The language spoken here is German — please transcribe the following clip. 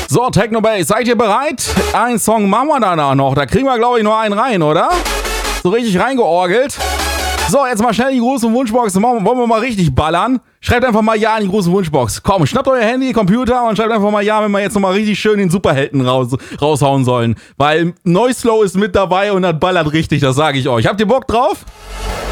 So, Technobase, seid ihr bereit? Einen Song machen wir danach noch. Da kriegen wir, glaube ich, nur einen rein, oder? So richtig reingeorgelt. So, jetzt mal schnell die große Wunschbox. Wollen wir mal richtig ballern? Schreibt einfach mal Ja in die große Wunschbox. Komm, schnappt euer Handy, Computer und schreibt einfach mal Ja, wenn wir jetzt nochmal richtig schön den Superhelden raushauen sollen. Weil Noislow ist mit dabei und das ballert richtig, das sage ich euch. Habt ihr Bock drauf?